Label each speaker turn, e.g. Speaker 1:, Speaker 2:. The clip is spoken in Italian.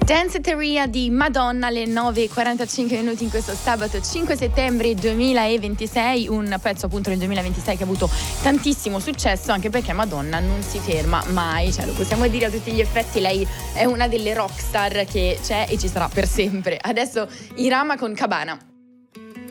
Speaker 1: Danceteria di Madonna alle 9:45 in questo sabato 5 settembre 2026, un pezzo appunto del 2026 che ha avuto tantissimo successo, anche perché Madonna non si ferma mai, cioè lo possiamo dire a tutti gli effetti, lei è una delle rockstar che c'è e ci sarà per sempre. Adesso Irama con Cabana.